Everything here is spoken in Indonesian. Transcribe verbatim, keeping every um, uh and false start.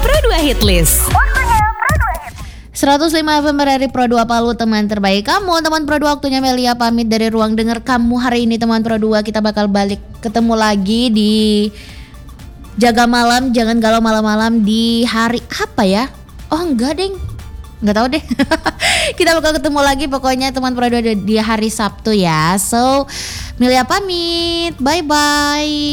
Pro dua Hitlist. seratus lima F M dari Pro dua Palu, teman terbaik kamu. Teman Pro dua, waktunya Melia pamit dari ruang dengar kamu hari ini. Teman Pro dua, kita bakal balik ketemu lagi di Jaga Malam, Jangan Galau Malam-Malam di hari apa ya? Oh enggak deng, nggak tahu deh. Kita bakal ketemu lagi pokoknya teman Pro dua di hari Sabtu ya. So Melia pamit, bye bye.